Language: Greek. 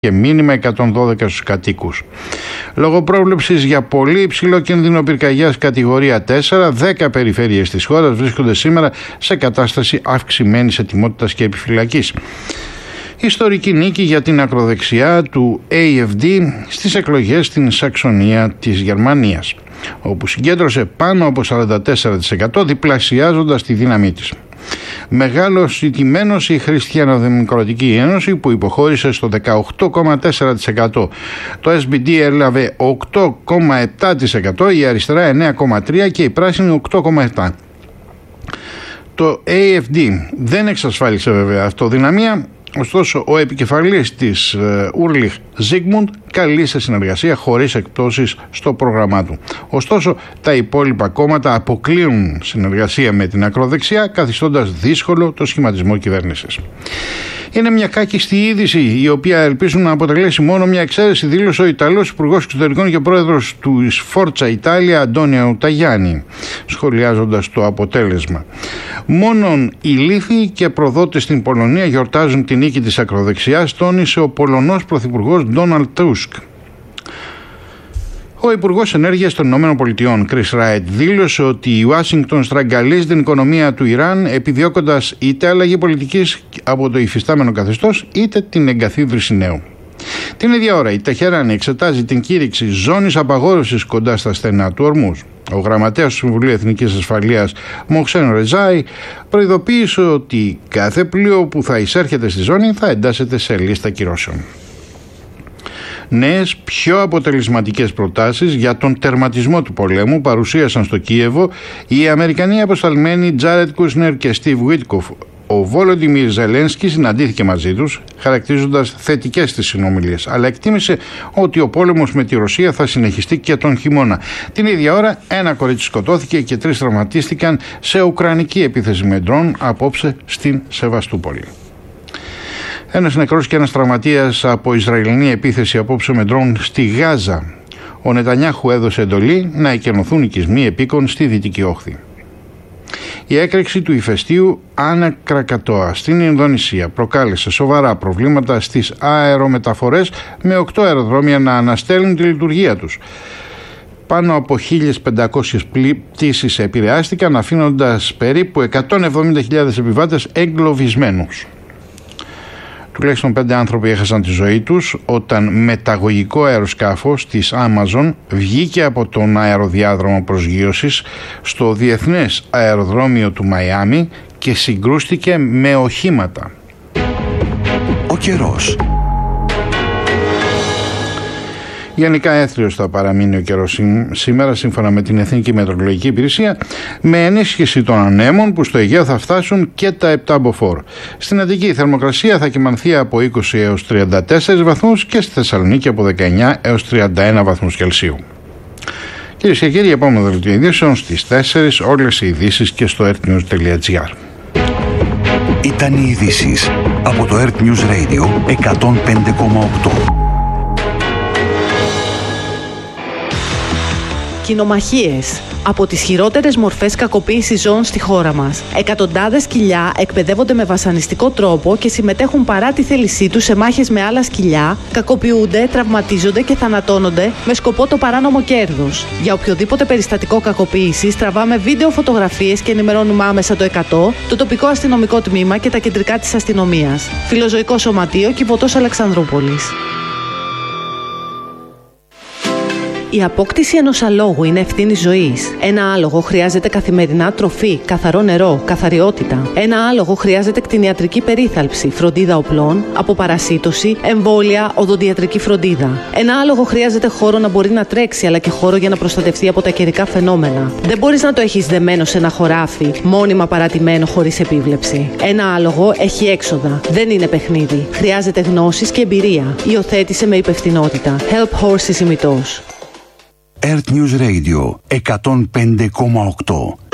και μήνυμα 112 στους κατοίκους. Λόγω πρόβλεψης για πολύ υψηλό κίνδυνο πυρκαγιάς κατηγορία 4, 10 περιφέρειες της χώρας βρίσκονται σήμερα σε κατάσταση αυξημένης ετοιμότητας και επιφυλακής. Ιστορική νίκη για την ακροδεξιά του AFD στις εκλογές στην Σαξονία της Γερμανίας, όπου συγκέντρωσε πάνω από 44%, διπλασιάζοντας τη δύναμή της. Μεγάλος ηττημένος η Χριστιανοδημοκρατική Ένωση, που υποχώρησε στο 18,4%. Το SPD έλαβε 8,7%, η αριστερά 9,3% και η πράσινη 8,7%. Το AFD δεν εξασφάλισε βέβαια αυτοδυναμία, ωστόσο ο επικεφαλής της Ulrich Zygmunt καλεί σε συνεργασία χωρίς εκπτώσεις στο πρόγραμμά του. Ωστόσο τα υπόλοιπα κόμματα αποκλείουν συνεργασία με την ακροδεξιά, καθιστώντας δύσκολο το σχηματισμό κυβέρνησης. Είναι μια κάκιστη είδηση, η οποία ελπίζουν να αποτελέσει μόνο μια εξαίρεση, δήλωσε ο Ιταλός Υπουργός Εξωτερικών και πρόεδρος του Forza Italia, Αντώνιο Ταγιάννη, σχολιάζοντας το αποτέλεσμα. Μόνον οι λύθοι και προδότες στην Πολωνία γιορτάζουν την νίκη της ακροδεξιάς, τόνισε ο Πολωνός Πρωθυπουργός Ντόναλντ Τούσκ. Ο Υπουργός Ενέργειας των ΗΠΑ, Chris Wright, δήλωσε ότι η Ουάσιγκτον στραγγαλίζει την οικονομία του Ιράν, επιδιώκοντας είτε αλλαγή πολιτικής από το υφιστάμενο καθεστώς, είτε την εγκαθίδρυση νέου. Την ίδια ώρα, η Τεχεράνη εξετάζει την κήρυξη ζώνης απαγόρευσης κοντά στα στενά του Ορμούζ. Ο γραμματέας του Συμβουλίου Εθνικής Ασφαλείας, Μοχσέν Ρεζάι, προειδοποίησε ότι κάθε πλοίο που θα εισέρχεται στη ζώνη θα εντάσσεται σε λίστα κυρώσεων. Νέες, πιο αποτελεσματικές προτάσεις για τον τερματισμό του πολέμου παρουσίασαν στο Κίεβο οι Αμερικανοί αποσταλμένοι Τζάρετ Κούσνερ και Στίβ Βίτκοφ. Ο Βόλοντιμιρ Ζελένσκι συναντήθηκε μαζί τους, χαρακτηρίζοντας θετικές τις συνομιλίες, αλλά εκτίμησε ότι ο πόλεμος με τη Ρωσία θα συνεχιστεί και τον χειμώνα. Την ίδια ώρα, ένα κορίτσι σκοτώθηκε και 3 τραυματίστηκαν σε ουκρανική επίθεση με ντρόν απόψε στην Σεβαστούπολη. Ένας νεκρός και ένας τραυματίας από Ισραηλινή επίθεση απόψε με ντρόν στη Γάζα. Ο Νετανιάχου έδωσε εντολή να εκενωθούν οικισμοί επίκων στη Δυτική Όχθη. Η έκρηξη του ηφαιστείου Άνα Κρακατόα στην Ινδονησία προκάλεσε σοβαρά προβλήματα στις αερομεταφορές, με 8 αεροδρόμια να αναστέλνουν τη λειτουργία τους. Πάνω από 1.500 πτήσεις επηρεάστηκαν, αφήνοντας περίπου 170.000 επιβάτες εγκλωβισμένους. Τουλάχιστον 5 άνθρωποι έχασαν τη ζωή τους όταν μεταγωγικό αεροσκάφος της Amazon βγήκε από τον αεροδιάδρομο προσγείωσης στο Διεθνές Αεροδρόμιο του Μαϊάμι και συγκρούστηκε με οχήματα. Ο καιρός. Γενικά έθριος θα παραμείνει ο καιρός σήμερα, σύμφωνα με την Εθνική Μετεωρολογική Υπηρεσία, με ενίσχυση των ανέμων που στο Αιγαίο θα φτάσουν και τα 7 μποφόρ. Στην Αττική η θερμοκρασία θα κυμανθεί από 20 έως 34 βαθμούς και στη Θεσσαλονίκη από 19 έως 31 βαθμούς Κελσίου. Κυρίες και κύριοι, επόμενο δελτίο ειδήσεων στις 4, όλες οι ειδήσεις και στο earthnews.gr. Ήταν οι ειδήσεις από το Earth News Radio 105,8. Κοινομαχίες. Από τις χειρότερες μορφές κακοποίησης ζώων στη χώρα μας. Εκατοντάδες σκυλιά εκπαιδεύονται με βασανιστικό τρόπο και συμμετέχουν παρά τη θέλησή τους σε μάχες με άλλα σκυλιά, κακοποιούνται, τραυματίζονται και θανατώνονται με σκοπό το παράνομο κέρδος. Για οποιοδήποτε περιστατικό κακοποίησης τραβάμε βίντεο, φωτογραφίες και ενημερώνουμε άμεσα το 100, το τοπικό αστυνομικό τμήμα και τα κεντρικά της αστυνομίας. Φιλοζωικό Σωματείο, Κιβωτός Αλεξανδρούπολης. Η απόκτηση ενός αλόγου είναι ευθύνη ζωής. Ένα άλογο χρειάζεται καθημερινά τροφή, καθαρό νερό, καθαριότητα. Ένα άλογο χρειάζεται κτηνιατρική περίθαλψη, φροντίδα οπλών, αποπαρασίτωση, εμβόλια, οδοντιατρική φροντίδα. Ένα άλογο χρειάζεται χώρο να μπορεί να τρέξει, αλλά και χώρο για να προστατευτεί από τα καιρικά φαινόμενα. Δεν μπορείς να το έχεις δεμένο σε ένα χωράφι, μόνιμα παρατημένο χωρίς επίβλεψη. Ένα άλογο έχει έξοδα. Δεν είναι παιχνίδι. Χρειάζεται γνώσεις και εμπειρία. Υιοθέτησε με υπευθυνότητα. Help Horses ημιτός. Earth News Radio 105,8.